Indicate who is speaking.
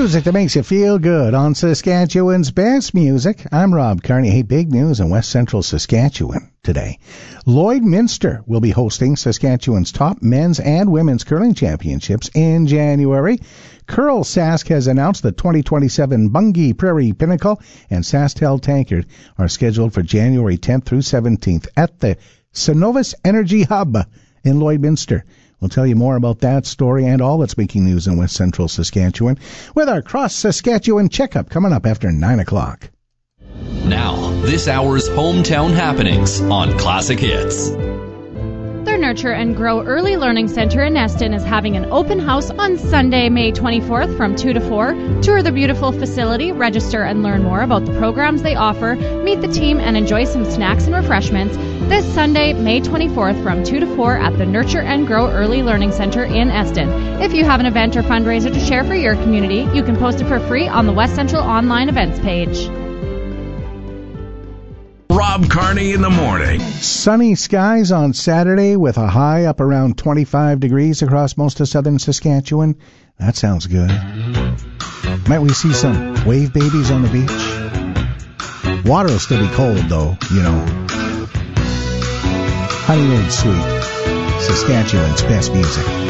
Speaker 1: Music that makes you feel good on Saskatchewan's best music. I'm Rob Carney. Hey, big news in West Central Saskatchewan today. Lloydminster will be hosting Saskatchewan's top men's and women's curling championships in January. Curl Sask has announced the 2027 Bungie Prairie Pinnacle and SaskTel Tankard are scheduled for January 10th through 17th at the Cenovus Energy Hub in Lloydminster. We'll tell you more about that story and all that's making news in West Central Saskatchewan with our Cross Saskatchewan checkup coming up after 9 o'clock.
Speaker 2: Now, this hour's hometown happenings on Classic Hits.
Speaker 3: The Nurture and Grow Early Learning Center in Eston is having an open house on Sunday, May 24th from 2 to 4. Tour the beautiful facility, register and learn more about the programs they offer, meet the team, and enjoy some snacks and refreshments this Sunday, May 24th from 2 to 4 at the Nurture and Grow Early Learning Center in Eston. If you have an event or fundraiser to share for your community, you can post it for free on the West Central online events page.
Speaker 4: Rob Carney in the morning.
Speaker 1: Sunny skies on Saturday with a high up around 25 degrees across most of southern Saskatchewan. That sounds good. Might we see some wave babies on the beach? Water will still be cold though, you know. Honey Road Suite, Saskatchewan's best music.